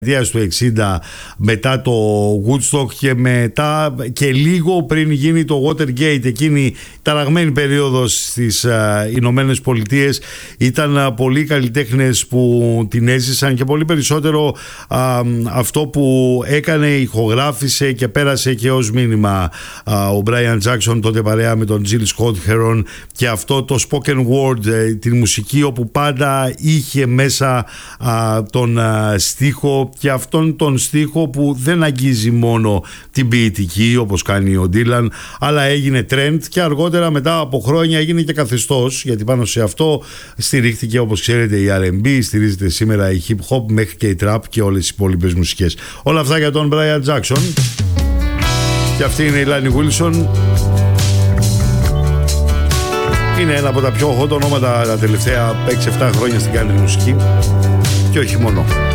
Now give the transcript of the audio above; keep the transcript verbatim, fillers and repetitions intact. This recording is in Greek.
του εξήντα, μετά το Woodstock και μετά και λίγο πριν γίνει το Watergate, εκείνη η ταραγμένη περίοδος στις uh, Ηνωμένες Πολιτείες. Ήταν uh, πολλοί καλλιτέχνες που την έζησαν και πολύ περισσότερο uh, αυτό που έκανε, ηχογράφησε και πέρασε και ως μήνυμα uh, ο Brian Jackson, τότε παρέα με τον Jill Scott Heron, και αυτό το spoken word, uh, την μουσική όπου πάντα είχε μέσα uh, τον uh, στίχο, και αυτόν τον στίχο που δεν αγγίζει μόνο την ποιητική όπως κάνει ο Dylan, αλλά έγινε trend και αργότερα μετά από χρόνια έγινε και καθεστώς, γιατί πάνω σε αυτό στηρίχθηκε, όπως ξέρετε, η αρ εν μπι, στηρίζεται σήμερα η hip hop μέχρι και η trap και όλες οι υπόλοιπες μουσικές. Όλα αυτά για τον Brian Jackson. Και αυτή είναι η Lani Wilson. Είναι ένα από τα πιο hot ονόματα τα τελευταία έξι εφτά χρόνια στην country μουσική και όχι μόνο.